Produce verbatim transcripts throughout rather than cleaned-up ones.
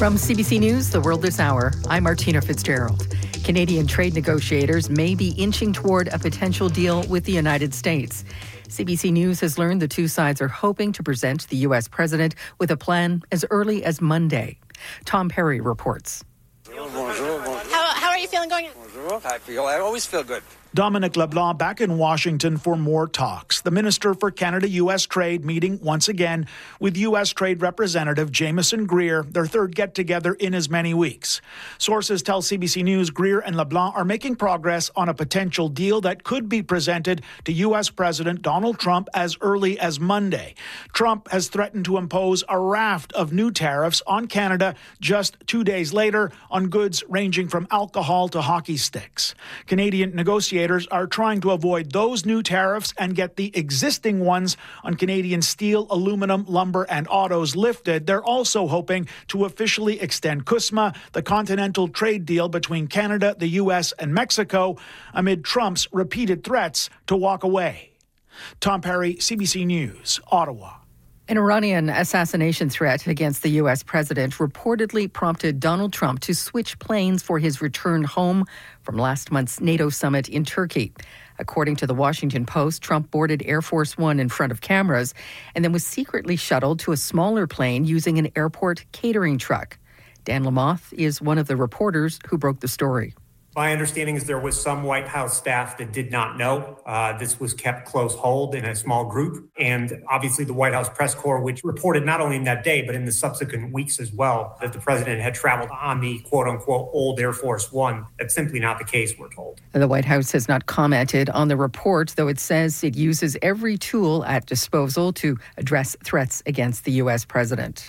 From C B C News, The World This Hour, I'm Martina Fitzgerald. Canadian trade negotiators may be inching toward a potential deal with the United States. C B C News has learned the two sides are hoping to present the U S president with a plan as early as Monday. Tom Perry reports. How, how are you feeling going in? I feel, I always feel good. Dominic LeBlanc back in Washington for more talks. The Minister for Canada-U S Trade meeting once again with U S Trade Representative Jameson Greer, their third get-together in as many weeks. Sources tell C B C News Greer and LeBlanc are making progress on a potential deal that could be presented to U S President Donald Trump as early as Monday. Trump has threatened to impose a raft of new tariffs on Canada just two days later on goods ranging from alcohol to hockey sticks. Canadian negotiators are trying to avoid those new tariffs and get the existing ones on Canadian steel, aluminum, lumber, and autos lifted. They're also hoping to officially extend CUSMA, the continental trade deal between Canada, the U S, and Mexico, amid Trump's repeated threats to walk away. Tom Perry, C B C News, Ottawa. An Iranian assassination threat against the U S president reportedly prompted Donald Trump to switch planes for his return home from last month's NATO summit in Turkey. According to the Washington Post, Trump boarded Air Force One in front of cameras and then was secretly shuttled to a smaller plane using an airport catering truck. Dan Lamothe is one of the reporters who broke the story. My understanding is there was some White House staff that did not know. Uh, this was kept close hold in a small group. And obviously the White House press corps, which reported not only in that day, but in the subsequent weeks as well, that the president had traveled on the quote unquote old Air Force One. That's simply not the case, we're told. The White House has not commented on the report, though it says it uses every tool at disposal to address threats against the U S president.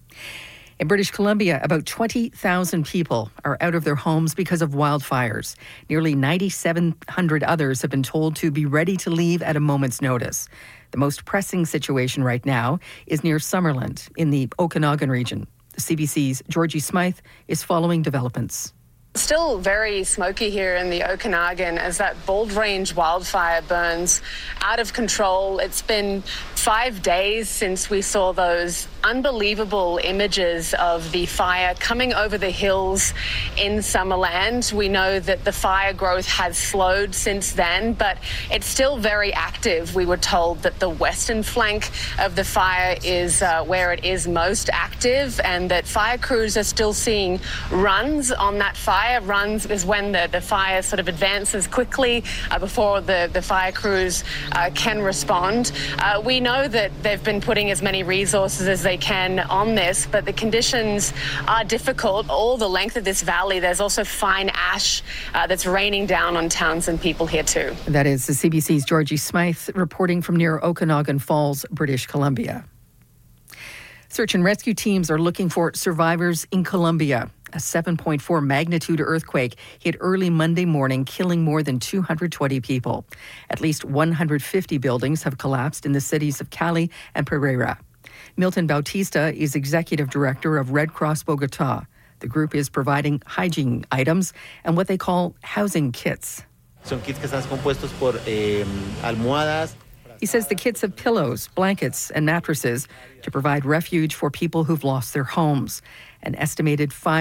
In British Columbia, about twenty thousand people are out of their homes because of wildfires. Nearly nine thousand seven hundred others have been told to be ready to leave at a moment's notice. The most pressing situation right now is near Summerland in the Okanagan region. C B C's Georgie Smythe is following developments. Still very smoky here in the Okanagan as that Bold Range wildfire burns out of control. It's been five days since we saw those unbelievable images of the fire coming over the hills in Summerland. We know that the fire growth has slowed since then, but it's still very active. We were told that the western flank of the fire is uh, where it is most active, and that fire crews are still seeing runs on that fire. Runs is when the, the fire sort of advances quickly uh, before the, the fire crews uh, can respond. Uh, we know that they've been putting as many resources as they can on this, but the conditions are difficult. All the length of this valley, there's also fine ash uh, that's raining down on towns and people here too. That is the C B C's Georgie Smythe reporting from near Okanagan Falls, British Columbia. Search and rescue teams are looking for survivors in Colombia. A seven point four magnitude earthquake hit early Monday morning, killing more than two hundred twenty people. At least one hundred fifty buildings have collapsed in the cities of Cali and Pereira. Milton Bautista is executive director of Red Cross Bogota. The group is providing hygiene items and what they call housing kits. Son kits que están compuestos por eh, almohadas. He says the kits have pillows, blankets, and mattresses to provide refuge for people who've lost their homes. An estimated five